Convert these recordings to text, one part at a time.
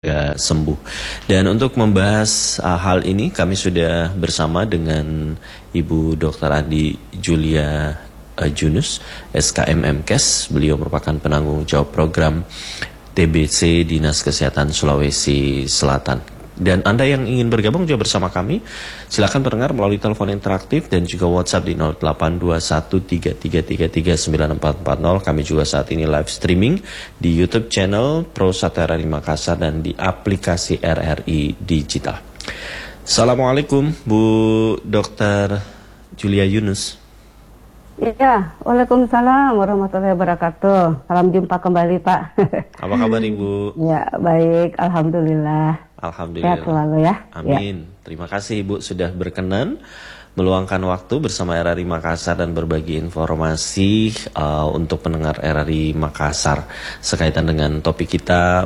sembuh. Dan untuk membahas hal ini kami sudah bersama dengan Ibu Dr. Andi Julia Junus, SKM MKes. Beliau merupakan penanggung jawab program TBC Dinas Kesehatan Sulawesi Selatan. Dan Anda yang ingin bergabung juga bersama kami, silakan pendengar melalui telepon interaktif dan juga WhatsApp di 082133339440. Kami juga saat ini live streaming di YouTube channel Pro Satu RRI Makassar dan di aplikasi RRI Digital. Assalamualaikum Bu Dr. Julia Yunus. Ya, waalaikumsalam warahmatullahi wabarakatuh. Salam jumpa kembali Pak. Apa kabar Ibu? Ya, baik, alhamdulillah. Alhamdulillah. Sehat selalu ya. Amin. Ya. Terima kasih Ibu sudah berkenan meluangkan waktu bersama RRI Makassar dan berbagi informasi untuk pendengar RRI Makassar sekaitan dengan topik kita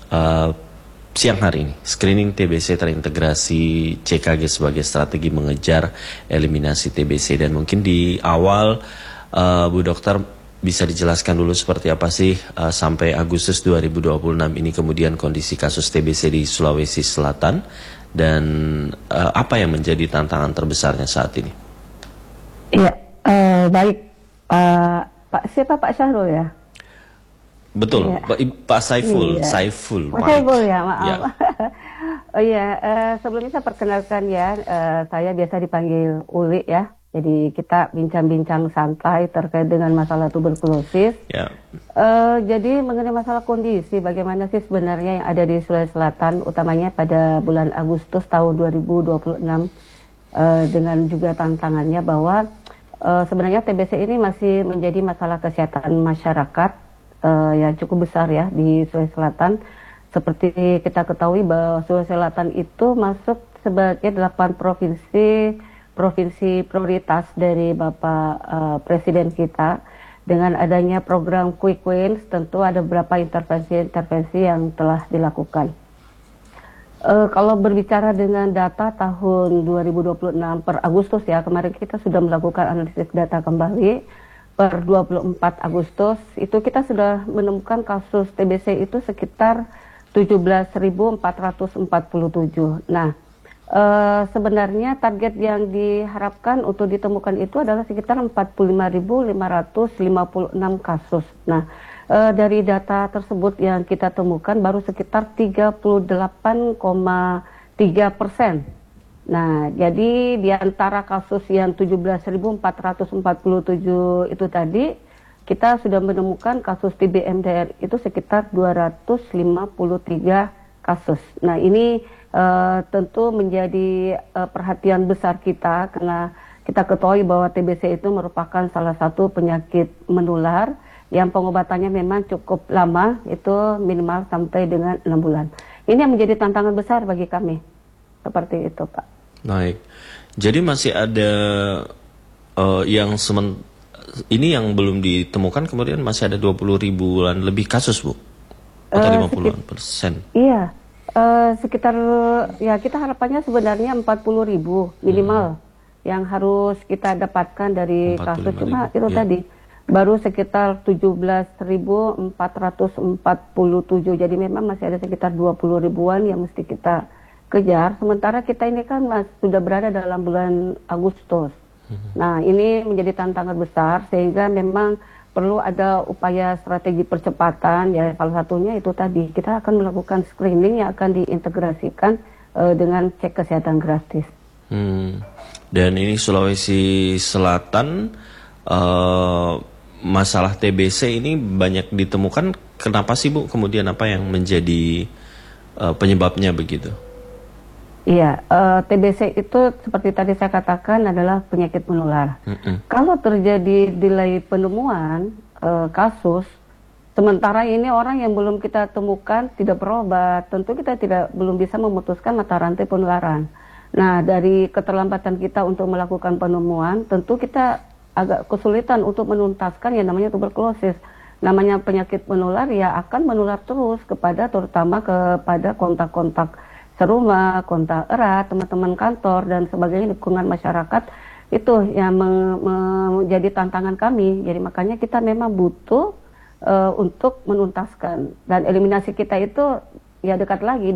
siang hari ini. Screening TBC terintegrasi CKG sebagai strategi mengejar eliminasi TBC. Dan mungkin di awal Bu Dokter bisa dijelaskan dulu seperti apa sih sampai Agustus 2026 ini kemudian kondisi kasus TBC di Sulawesi Selatan dan apa yang menjadi tantangan terbesarnya saat ini? Iya, baik. Siapa Pak Syahrul ya? Betul, ya. Pak Saiful. Iya. Saiful. Pak Saiful ya, maaf. Ya. Oh iya, sebelumnya saya perkenalkan ya, saya biasa dipanggil Uli ya. Jadi kita bincang-bincang santai terkait dengan masalah tuberkulosis. Ya. Jadi mengenai masalah kondisi, bagaimana sih sebenarnya yang ada di Sulawesi Selatan, utamanya pada bulan Agustus tahun 2026, dengan juga tantangannya bahwa sebenarnya TBC ini masih menjadi masalah kesehatan masyarakat yang cukup besar ya di Sulawesi Selatan. Seperti kita ketahui bahwa Sulawesi Selatan itu masuk sebagai 8 provinsi prioritas dari Bapak Presiden kita. Dengan adanya program Quick Wins, tentu ada beberapa intervensi yang telah dilakukan. Kalau berbicara dengan data tahun 2026 per Agustus ya, kemarin kita sudah melakukan analisis data kembali. Per 24 Agustus itu kita sudah menemukan kasus TBC itu sekitar 17.447. Nah, sebenarnya target yang diharapkan untuk ditemukan itu adalah sekitar 45.556 kasus. Nah, dari data tersebut yang kita temukan baru sekitar 38,3%. Nah, jadi di antara kasus yang 17.447 itu tadi, kita sudah menemukan kasus TB MDR itu sekitar 253 kasus. Nah, ini tentu menjadi perhatian besar kita karena kita ketahui bahwa TBC itu merupakan salah satu penyakit menular yang pengobatannya memang cukup lama, itu minimal sampai dengan 6 bulan. Ini yang menjadi tantangan besar bagi kami. Seperti itu, Pak. Baik. Jadi masih ada ini yang belum ditemukan, kemudian masih ada 20 ribuan lebih kasus, Bu? Atau 50% Iya. Sekitar ya kita harapannya sebenarnya 40.000 minimal yang harus kita dapatkan dari kasus, cuma itu ya. Tadi baru sekitar 17.447, jadi memang masih ada sekitar 20 ribuan yang mesti kita kejar. Sementara kita ini kan sudah berada dalam bulan Agustus. Nah, ini menjadi tantangan besar sehingga memang perlu ada upaya strategi percepatan ya, salah satunya itu tadi kita akan melakukan screening yang akan diintegrasikan dengan cek kesehatan gratis. Dan ini Sulawesi Selatan masalah TBC ini banyak ditemukan. Kenapa sih Bu? Kemudian apa yang menjadi penyebabnya begitu? Iya, TBC itu seperti tadi saya katakan adalah penyakit menular. Kalau terjadi delay penemuan kasus, sementara ini orang yang belum kita temukan tidak berobat, tentu kita belum bisa memutuskan mata rantai penularan. Nah, dari keterlambatan kita untuk melakukan penemuan, tentu kita agak kesulitan untuk menuntaskan yang namanya tuberkulosis. Namanya penyakit menular ya akan menular terus terutama kepada kontak-kontak serumah, kontak erat, teman-teman kantor, dan sebagainya, lingkungan masyarakat. Itu yang menjadi tantangan kami. Jadi makanya kita memang butuh untuk menuntaskan. Dan eliminasi kita itu ya dekat lagi